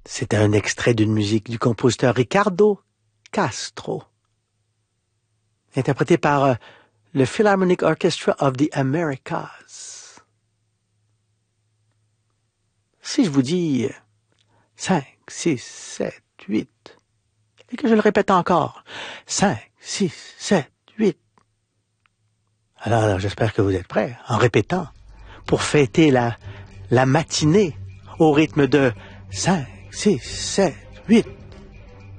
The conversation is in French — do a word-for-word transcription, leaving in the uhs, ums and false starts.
C'est un extrait d'une musique du compositeur Ricardo Castro, interprété par euh, le Philharmonic Orchestra of the Americas. Si je vous dis cinq, six, sept, huit, et que je le répète encore, cinq, six, sept, huit, alors, alors j'espère que vous êtes prêts, en répétant, pour fêter la, la matinée au rythme de cinq, six, sept, huit.